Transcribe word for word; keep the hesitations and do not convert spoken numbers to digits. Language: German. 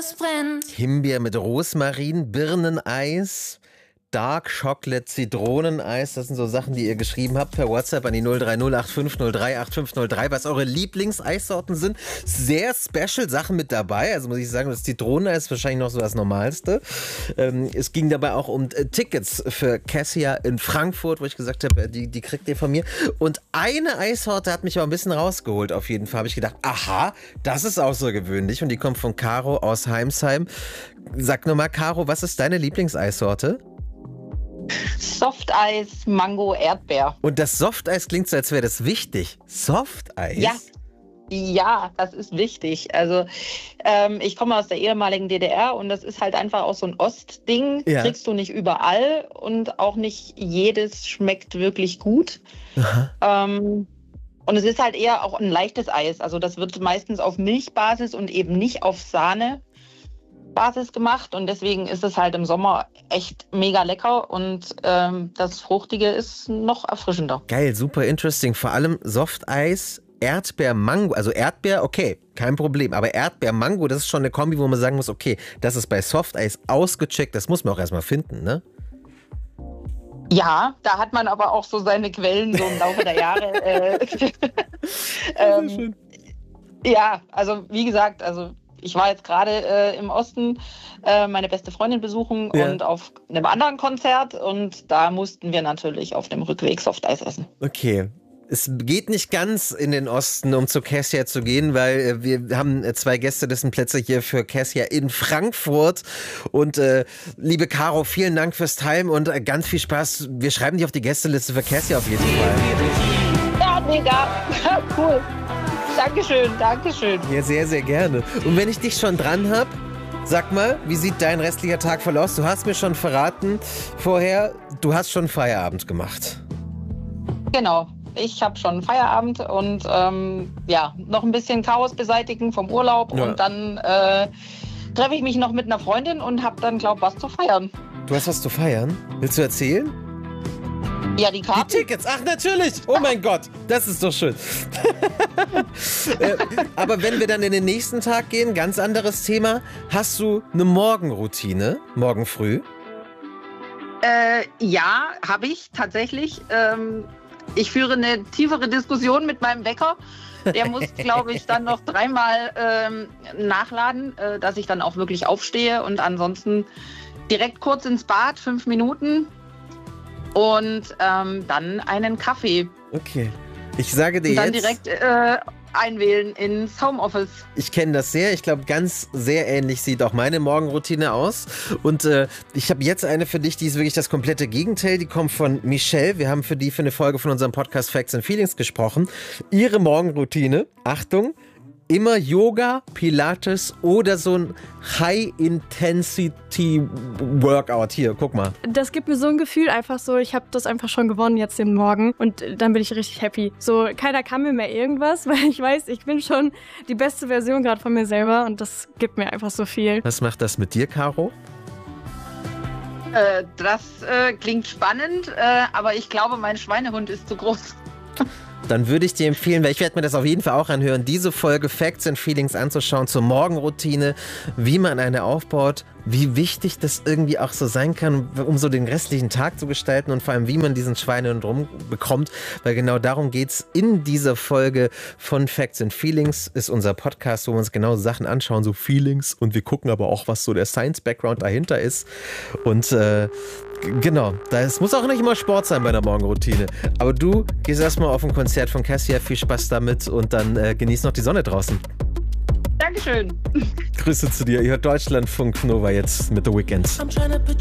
alles brennt. Himbeer mit Rosmarin, Birneneis, Dark Chocolate Zitroneneis, das sind so Sachen, die ihr geschrieben habt per WhatsApp an die null drei null acht fünf null drei acht fünf null drei, was eure Lieblingseissorten sind. Sehr special Sachen mit dabei, also muss ich sagen, das Zitroneneis ist wahrscheinlich noch so das Normalste. Ähm, es ging dabei auch um äh, Tickets für Cassia in Frankfurt, wo ich gesagt habe, die, die kriegt ihr von mir. Und eine Eissorte hat mich aber ein bisschen rausgeholt, auf jeden Fall. Habe ich gedacht, aha, das ist außergewöhnlich und die kommt von Caro aus Heimsheim. Sag nochmal, Caro, was ist deine Lieblingseissorte? Softeis, Mango, Erdbeer. Und das Softeis klingt so, als wäre das wichtig. Softeis? Ja, ja, das ist wichtig. Also ähm, ich komme aus der ehemaligen D D R und das ist halt einfach auch so ein Ostding. Ja. Kriegst du nicht überall und auch nicht jedes schmeckt wirklich gut. Ähm, und es ist halt eher auch ein leichtes Eis. Also das wird meistens auf Milchbasis und eben nicht auf Sahne Basis gemacht und deswegen ist es halt im Sommer echt mega lecker und ähm, das Fruchtige ist noch erfrischender. Geil, super interesting. Vor allem Softeis, Erdbeer-Mango. Also Erdbeer, okay, kein Problem. Aber Erdbeer-Mango, das ist schon eine Kombi, wo man sagen muss, okay, das ist bei Softeis ausgecheckt. Das muss man auch erstmal finden, ne? Ja, da hat man aber auch so seine Quellen so im Laufe der Jahre. Äh, ähm, ja, also wie gesagt, also ich war jetzt gerade äh, im Osten äh, meine beste Freundin besuchen ja. und auf einem anderen Konzert und da mussten wir natürlich auf dem Rückweg Softeis essen. Okay. Es geht nicht ganz in den Osten, um zu Cassia zu gehen, weil äh, wir haben äh, zwei Gästelistenplätze hier für Cassia in Frankfurt. Und äh, liebe Caro, vielen Dank fürs Teilen und äh, ganz viel Spaß. Wir schreiben dich auf die Gästeliste für Cassia auf jeden Fall. Ja, mega. Cool. Dankeschön, Dankeschön. Ja, sehr, sehr gerne. Und wenn ich dich schon dran habe, sag mal, wie sieht dein restlicher Tag voll aus? Du hast mir schon verraten vorher, du hast schon Feierabend gemacht. Genau, ich habe schon Feierabend und ähm, ja, noch ein bisschen Chaos beseitigen vom Urlaub ja. und dann äh, treffe ich mich noch mit einer Freundin und habe dann, glaube ich, was zu feiern. Du hast was zu feiern? Willst du erzählen? Ja, die Karten. Die Tickets, ach natürlich. Oh mein Gott, das ist doch schön. äh, aber wenn wir dann in den nächsten Tag gehen, ganz anderes Thema. Hast du eine Morgenroutine, morgen früh? Äh, ja, habe ich tatsächlich. Ähm, ich führe eine tiefere Diskussion mit meinem Wecker. Der muss, glaube ich, dann noch dreimal ähm, nachladen, äh, dass ich dann auch wirklich aufstehe. Und ansonsten direkt kurz ins Bad, fünf Minuten. Und ähm, dann einen Kaffee. Okay. Ich sage dir und dann jetzt... direkt äh, einwählen ins Homeoffice. Ich kenne das sehr. Ich glaube, ganz sehr ähnlich sieht auch meine Morgenroutine aus. Und äh, ich habe jetzt eine für dich, die ist wirklich das komplette Gegenteil. Die kommt von Michelle. Wir haben für die für eine Folge von unserem Podcast Facts and Feelings gesprochen. Ihre Morgenroutine, Achtung, immer Yoga, Pilates oder so ein High-Intensity-Workout. Hier, guck mal. Das gibt mir so ein Gefühl einfach so, ich habe das einfach schon gewonnen jetzt den Morgen und dann bin ich richtig happy. So, keiner kann mir mehr irgendwas, weil ich weiß, ich bin schon die beste Version gerade von mir selber und das gibt mir einfach so viel. Was macht das mit dir, Caro? Äh, das äh, klingt spannend, äh, aber ich glaube, mein Schweinehund ist zu groß. Dann würde ich dir empfehlen, weil ich werde mir das auf jeden Fall auch anhören, diese Folge Facts and Feelings anzuschauen zur Morgenroutine, wie man eine aufbaut, wie wichtig das irgendwie auch so sein kann, um so den restlichen Tag zu gestalten und vor allem, wie man diesen Schweinehund rumbekommt, weil genau darum geht's in dieser Folge von Facts and Feelings, ist unser Podcast, wo wir uns genau Sachen anschauen, so Feelings, und wir gucken aber auch, was so der Science-Background dahinter ist und äh, genau, es muss auch nicht immer Sport sein bei der Morgenroutine, aber du gehst erstmal auf ein Konzert von Cassia, viel Spaß damit und dann äh, genieß noch die Sonne draußen. Dankeschön. Grüße zu dir. Ihr hört Deutschlandfunk Nova jetzt mit The Weeknd.